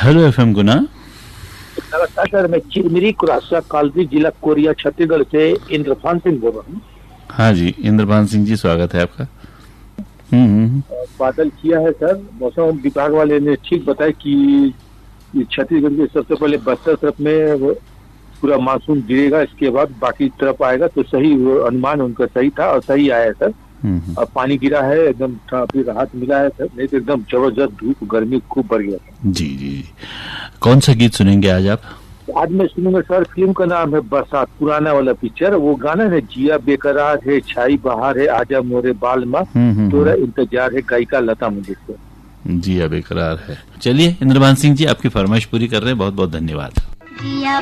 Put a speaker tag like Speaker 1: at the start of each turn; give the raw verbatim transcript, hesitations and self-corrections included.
Speaker 1: Hello FM गुना।
Speaker 2: नमस्कार sir, मैं चिरमिरी कुरासा कालजी जिला कोरिया छत्तीसगढ़ से इंद्रभान सिंह बोल रहा हूँ।
Speaker 1: हाँ जी इंद्रभान सिंह जी, स्वागत है आपका। हम्म
Speaker 2: बादल किया है सर, मौसम विभाग वाले ने ठीक बताया कि छत्तीसगढ़ के सबसे पहले बस्तर तरफ में पूरा मानसून गिरेगा, इसके बाद बाकी तरफ आएगा। तो सही अनुमान उनका सही था और सही आया है सर। अब पानी गिरा है, एकदम काफी राहत मिला है सर, नहीं तो एकदम जबरदस्त धूप गर्मी खूब बढ़ गया था।
Speaker 1: जी जी, कौन सा गीत सुनेंगे आज आप?
Speaker 2: आज मैं सुनूंगा सर, फिल्म का नाम है बरसात, पुराना वाला पिक्चर। वो गाना है जिया बेकरार है, छाई बहार है, आजा मोरे बाल मा, तोरा इंतजार है, गायिका लता मंगेशकर।
Speaker 1: जिया बेकरार है। चलिए इंद्रभान सिंह जी, आपकी फरमाइश पूरी कर रहे हैं, बहुत बहुत धन्यवाद।